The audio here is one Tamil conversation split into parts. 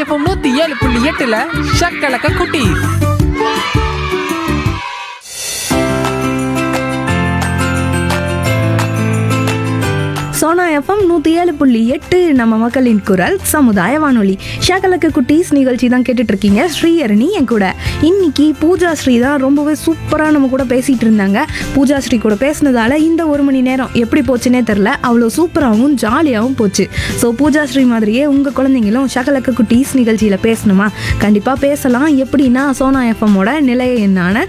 எஃப்எம் 107.8ல ஷக்கலக்க குட்டி. சோனா எஃப்எம் 107.8 நம்ம மக்களின் குரல் சமுதாய வானொலி. ஷகலக்க குட்டீஸ் நிகழ்ச்சி தான் கேட்டுட்டு இருக்கீங்க. ஸ்ரீஹரணி என் கூட. இன்னைக்கு பூஜா ஸ்ரீ தான் ரொம்பவே சூப்பராக நம்ம கூட பேசிட்டு இருந்தாங்க. பூஜா ஸ்ரீ கூட பேசினதால இந்த 1 மணி நேரம் எப்படி போச்சுன்னே தெரில, அவ்வளோ சூப்பராகவும் ஜாலியாகவும் போச்சு. ஸோ பூஜா ஸ்ரீ மாதிரியே உங்கள் குழந்தைங்களும் ஷகலக்க குட்டீஸ் நிகழ்ச்சியில் பேசணுமா? கண்டிப்பாக பேசலாம். எப்படின்னா சோனா எஃப்எம்மோட நிலைய எண்ணான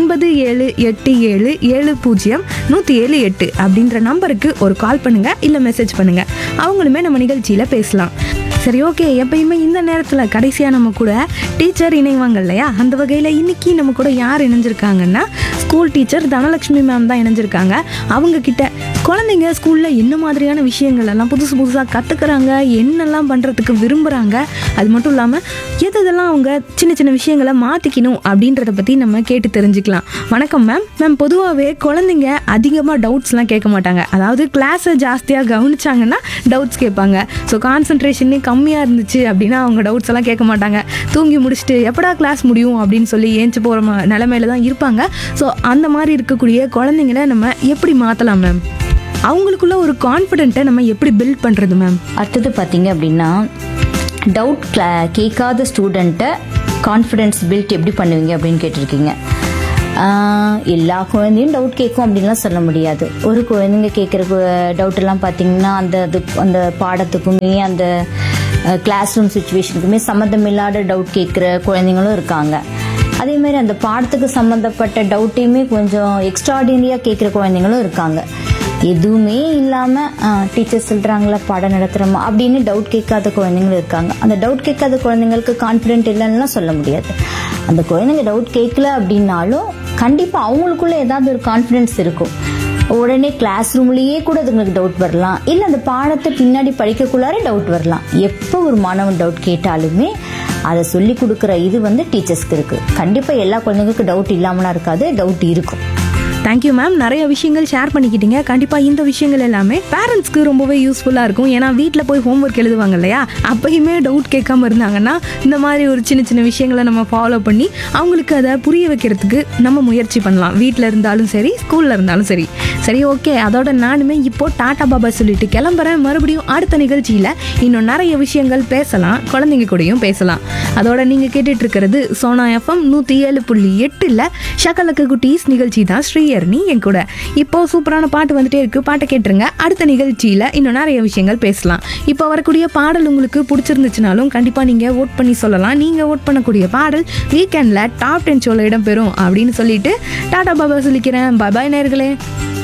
9787700178 அப்படின்ற நம்பருக்கு ஒரு கால் பண்ணுங்க, இல்லை மெசேஜ் பண்ணுங்க. அவங்களுமே நம்ம நிகழ்ச்சியில பேசலாம். சரி, ஓகே. எப்பயுமே இந்த நேரத்தில் கடைசியாக நம்ம கூட டீச்சர் இணைவாங்க இல்லையா? அந்த வகையில் இன்னைக்கு நம்ம கூட யார் இணைஞ்சிருக்காங்கன்னா ஸ்கூல் டீச்சர் தனலட்சுமி மேம் தான் இணைஞ்சிருக்காங்க. அவங்க கிட்ட குழந்தைங்க ஸ்கூலில் என்ன மாதிரியான விஷயங்கள் எல்லாம் புதுசாக கற்றுக்குறாங்க, என்னெல்லாம் பண்ணுறதுக்கு விரும்புகிறாங்க, அது மட்டும் இல்லாமல் எதெல்லாம் அவங்க சின்ன சின்ன விஷயங்களை மாற்றிக்கணும் அப்படின்றத பற்றி நம்ம கேட்டு தெரிஞ்சுக்கலாம். வணக்கம் மேம். மேம், பொதுவாகவே குழந்தைங்க அதிகமாக டவுட்ஸ்லாம் கேட்க மாட்டாங்க. அதாவது கிளாஸை ஜாஸ்தியாக கவனிச்சாங்கன்னா டவுட்ஸ் கேட்பாங்க. ஸோ கான்சன்ட்ரேஷனே கம்மியாக இருந்துச்சு அப்படின்னா அவங்க டவுட்ஸ் எல்லாம் கேட்க மாட்டாங்க. தூங்கி முடிச்சுட்டு எப்படா கிளாஸ் முடியும் அப்படின்னு சொல்லி ஏஞ்சி போகிற நிலமையில தான் இருப்பாங்க. ஸோ அந்த மாதிரி இருக்கக்கூடிய குழந்தைங்களை நம்ம எப்படி மாற்றலாம் மேம்? அவங்களுக்குள்ள ஒரு கான்ஃபிடென்ட்டை நம்ம எப்படி பில்ட் பண்ணுறது மேம்? அடுத்தது பார்த்தீங்க அப்படின்னா, டவுட் கேட்காத ஸ்டூடெண்ட்டை கான்ஃபிடென்ஸ் பில்ட் எப்படி பண்ணுவீங்க அப்படின்னு கேட்டிருக்கீங்க. எல்லா குழந்தையும் டவுட் கேட்கும் அப்படின்லாம் சொல்ல முடியாது. ஒரு குழந்தைங்க கேட்குற டவுட்டெல்லாம் பார்த்தீங்கன்னா அந்த பாடத்துக்குமே அந்த கிளாஸ் ரூம் சுச்சுவேஷனுக்குமே சம்மந்தமில்லாத டவுட் கேட்குற குழந்தைங்களும் இருக்காங்க. அதே மாதிரி அந்த பாடத்துக்கு சம்மந்தப்பட்ட டவுட்டையுமே கொஞ்சம் எக்ஸ்ட்ராடினரியாக கேட்குற குழந்தைங்களும் இருக்காங்க. எதுவுமே இல்லாமல் டீச்சர் சொல்கிறாங்களா பாடம் நடத்துகிறோமா அப்படின்னு டவுட் கேட்காத குழந்தைங்களும் இருக்காங்க. அந்த டவுட் கேட்காத குழந்தைங்களுக்கு கான்ஃபிடென்ட் இல்லைன்னா சொல்ல முடியாது. அந்த குழந்தைங்க டவுட் கேட்கல அப்படின்னாலும் கண்டிப்பாக அவங்களுக்குள்ள ஏதாவது ஒரு கான்ஃபிடென்ஸ் இருக்கும். உடனே கிளாஸ் ரூம்லேயே கூட அதுங்களுக்கு டவுட் வரலாம், இல்லை அந்த பாடத்தை பின்னாடி படிக்கக்குள்ளாரே டவுட் வரலாம். எப்போ ஒரு மாணவன் டவுட் கேட்டாலுமே அதை சொல்லி கொடுக்குற இது டீச்சர்ஸ்க்கு இருக்குது. கண்டிப்பாக எல்லா குழந்தைங்களுக்கும் டவுட் இல்லாமலாம் இருக்காது, டவுட் இருக்கும். Thank you ma'am. நிறைய விஷயங்கள் ஷேர் பண்ணிக்கிட்டீங்க. கண்டிப்பாக இந்த விஷயங்கள் எல்லாமே பேரண்ட்ஸ்க்கு ரொம்பவே யூஸ்ஃபுல்லாக இருக்கும். ஏன்னா வீட்டில் போய் ஹோம்ஒர்க் எழுதுவாங்க இல்லையா? அப்பயுமே டவுட் கேட்காம இருந்தாங்கன்னா இந்த மாதிரி ஒரு சின்ன சின்ன விஷயங்களை நம்ம ஃபாலோ பண்ணி அவங்களுக்கு அதை புரிய வைக்கிறதுக்கு நம்ம முயற்சி பண்ணலாம். வீட்டில் இருந்தாலும் சரி, ஸ்கூலில் இருந்தாலும் சரி. சரி, ஓகே. அதோட நானுமே இப்போ டாடா பாபா சொல்லிட்டு கிளம்புறேன். மறுபடியும் அடுத்த நிகழ்ச்சியில் இன்னும் நிறைய விஷயங்கள் பேசலாம், குழந்தைங்க கூடயும் பேசலாம். அதோட நீங்கள் கேட்டுட்டு இருக்கிறது சோனா எஃப்எம் 107.8ல் ஷகலக்க குட்டீஸ் நிகழ்ச்சி தான். ஸ்ரீஹரணி என் கூட. இப்போ சூப்பரான பாட்டு வந்துட்டே இருக்கு, பாட்டை கேட்டுருங்க. அடுத்த நிகழ்ச்சியில் இன்னும் நிறைய விஷயங்கள் பேசலாம். இப்போ வரக்கூடிய பாடல் உங்களுக்கு பிடிச்சிருந்துச்சுனாலும் கண்டிப்பாக நீங்கள் ஓட் பண்ணி சொல்லலாம். நீங்கள் ஓட் பண்ணக்கூடிய பாடல் வீக்கெண்டில் டாப் 10 ஷோவில் இடம்பெறும் அப்படின்னு சொல்லிட்டு டாடா பாபா சொல்லிக்கிறேன். பாய் பாய் நேயர்களே.